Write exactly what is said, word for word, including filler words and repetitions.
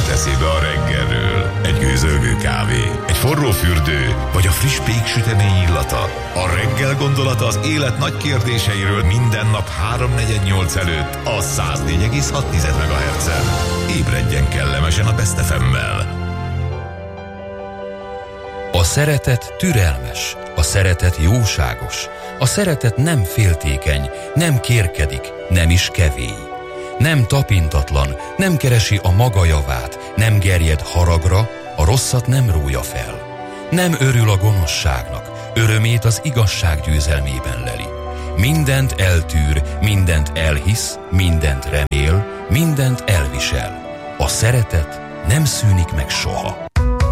jut eszébe a reggelről? Egy gőzölgő kávé, egy forró fürdő, vagy a friss péksütemény illata? A reggel gondolata az élet nagy kérdéseiről minden nap háromnegyed nyolc előtt a száz négy egész hat megahertzen. Ébredjen kellemesen a Best ef emmel. A szeretet türelmes, a szeretet jóságos, a szeretet nem féltékeny, nem kérkedik, nem is kevély. Nem tapintatlan, nem keresi a maga javát, nem gerjed haragra, a rosszat nem rója fel. Nem örül a gonoszságnak, örömét az igazság győzelmében leli. Mindent eltűr, mindent elhisz, mindent remél, mindent elvisel. A szeretet nem szűnik meg soha.